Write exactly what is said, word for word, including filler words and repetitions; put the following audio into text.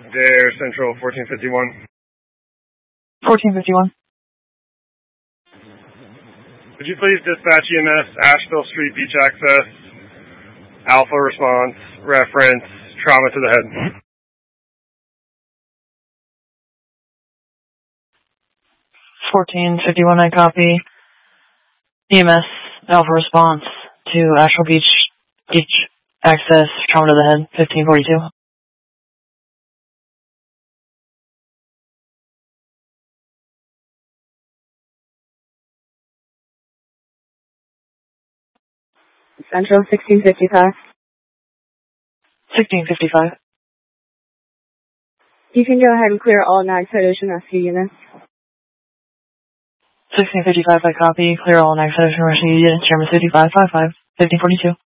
Dare Central fourteen fifty-one. fourteen fifty-one. Would you please dispatch E M S Asheville Street Beach Access, Alpha response, reference, trauma to the head. fourteen fifty-one, I copy. E M S Alpha response to Asheville Beach Beach Access, trauma to the head, fifteen forty-two. Central sixteen fifty-five. sixteen fifty-five. You can go ahead and clear all nine Citation rescue units. sixteen fifty-five, I copy. Clear all next Citation rescue units. Chairman fifty-five fifty-five, fifteen forty-two.